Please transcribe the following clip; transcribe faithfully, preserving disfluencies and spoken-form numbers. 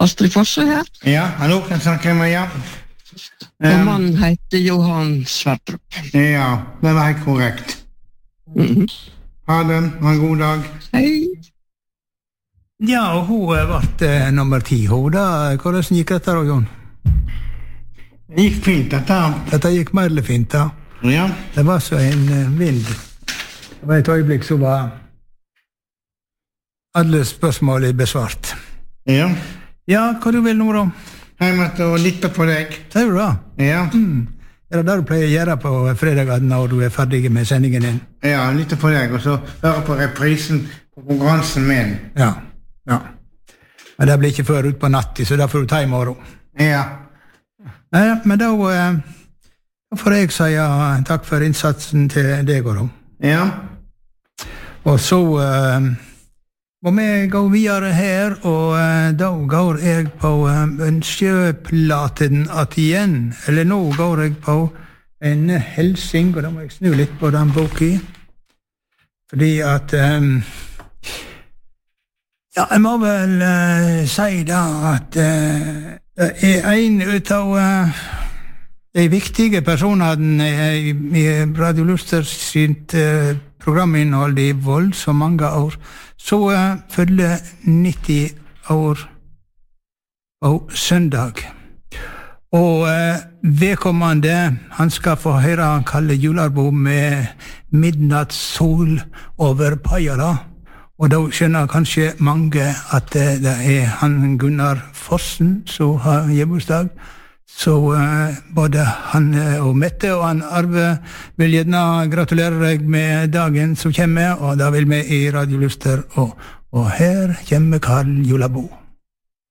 Astrid Fosse her. Ja, hallo, kan jeg snakke med, ja. Og um, mannen heter Johan Sverdrup. Ja, det var helt korrekt. Mm-hmm. Ha det, ha en god dag. Hei. Ja, og hun ble eh, nummer ti, hun da. Hvordan gikk dette da, Jon? Det gikk fint, dette. Dette gikk mer eller fint, da. Ja. Det var så en uh, vind. Det var et øyeblikk så var alle spørsmål besvart. Ja. Ja, hva du vil nå da? Jeg måtte lytte på deg. Sier du da? Ja. Mm. Er det det du pleier å gjøre på fredagen når du er ferdig med sendingen din? Ja, lytte på deg, og så høre på reprisen på konkurransen min. Ja, ja. Men det blir ikke før ut på natten, så da får du ta i morgen. Ja. Nei, men da, da får jeg si takk for innsatsen til deg og da. Ja. Og så uh, må vi gå videre her, og uh, da går jeg på uh, en sjøplaten at igjen. Eller nå går jeg på en helsing, og da må jeg snu litt på den boken. Fordi at um, ja, jeg må vel uh, si da at uh, det er en ut av uh, de viktige personene i, i Radio Luster sitt uh, programinnhold i vold så mange år, så uh, følger nitti år på søndag. Og uh, vedkommende, han skal få høre Kalle Jularbo med midnattssol over Pajala. Og da skjønner kanskje mange at uh, det er han Gunnar Fossen som har hjemmebursdag. Så uh, både han uh, og Mette og han Arve vil gjerne gratulere deg med dagen som kommer, og da vil vi i Radio Luster, og, og her kommer Karl Julabo.